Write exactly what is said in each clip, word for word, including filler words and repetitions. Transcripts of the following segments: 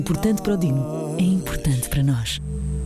Importante para o Dino, é importante para nós.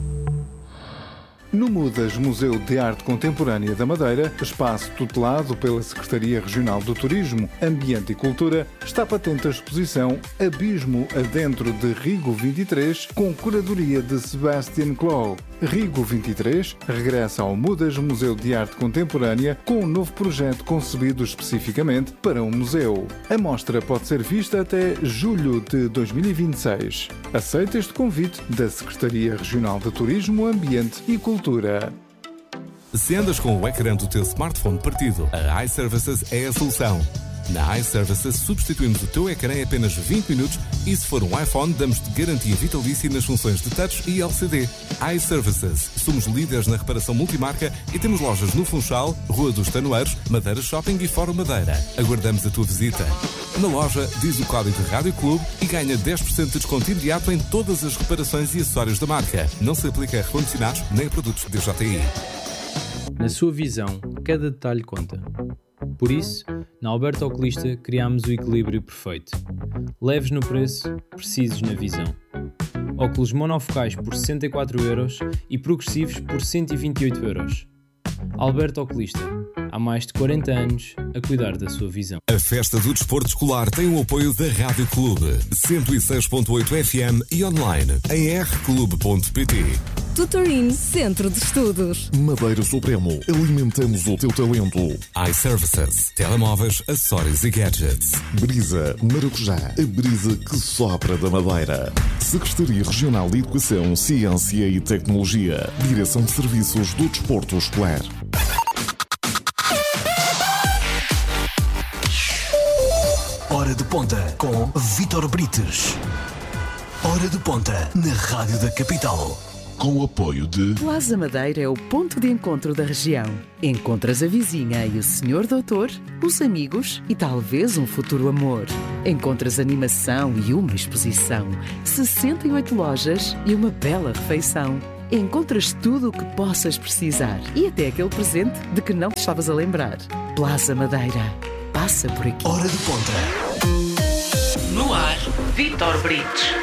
No Mudas Museu de Arte Contemporânea da Madeira, espaço tutelado pela Secretaria Regional do Turismo, Ambiente e Cultura, está patente a exposição Abismo Adentro de Rigo vinte e três, com curadoria de Sebastian Clough. Rigo vinte e três regressa ao Mudas Museu de Arte Contemporânea com um novo projeto concebido especificamente para um museu. A mostra pode ser vista até julho de dois mil e vinte e seis. Aceita este convite da Secretaria Regional de Turismo, Ambiente e Cultura. Se andas com o ecrã do teu smartphone partido, a iServices é a solução. Na iServices substituímos o teu ecrã em apenas vinte minutos e, se for um iPhone, damos-te garantia vitalícia nas funções de touch e L C D. iServices. Somos líderes na reparação multimarca e temos lojas no Funchal, Rua dos Tanoeiros, Madeira Shopping e Fórum Madeira. Aguardamos a tua visita. Na loja, diz o código de Rádio Clube e ganha dez por cento de desconto imediato em todas as reparações e acessórios da marca. Não se aplica a recondicionados nem a produtos D J I. Na sua visão, cada detalhe conta. Por isso, na Alberto Oculista criámos o equilíbrio perfeito. Leves no preço, precisos na visão. Óculos monofocais por sessenta e quatro euros e progressivos por cento e vinte e oito euros. Alberto Oculista, há mais de quarenta anos a cuidar da sua visão. A Festa do Desporto Escolar tem o apoio da Rádio Clube, cento e seis ponto oito F M e online em r clube ponto p t. Tutorin Centro de Estudos. Madeira Supremo. Alimentamos o teu talento. iServices. Telemóveis, acessórios e gadgets. Brisa Maracujá. A brisa que sopra da Madeira. Secretaria Regional de Educação, Ciência e Tecnologia. Direção de Serviços do Desporto Escolar. Hora de Ponta com Vítor Brites. Hora de Ponta na Rádio da Capital. Com o apoio de... Plaza Madeira é o ponto de encontro da região. Encontras a vizinha e o senhor doutor, os amigos e talvez um futuro amor. Encontras animação e uma exposição, sessenta e oito lojas e uma bela refeição. Encontras tudo o que possas precisar e até aquele presente de que não te estavas a lembrar. Plaza Madeira. Passa por aqui. Hora de Ponta. No ar, Vítor Brites.